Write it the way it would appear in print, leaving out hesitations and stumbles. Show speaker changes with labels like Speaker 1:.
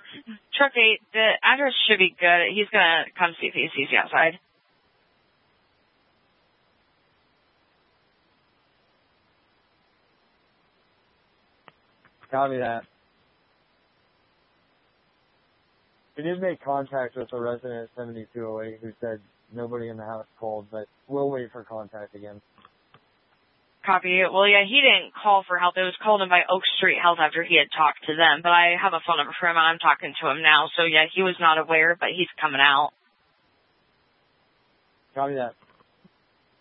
Speaker 1: Truck 8, the address should be good. He's gonna come see if he sees you outside.
Speaker 2: Copy that. We did make contact with a resident at 7208 who said nobody in the house called, but we'll wait for contact again.
Speaker 1: Copy. Well, yeah, he didn't call for help. It was called in by Oak Street Health after he had talked to them, but I have a phone number for him, and I'm talking to him now. So, yeah, he was not aware, but he's coming out.
Speaker 2: Copy that.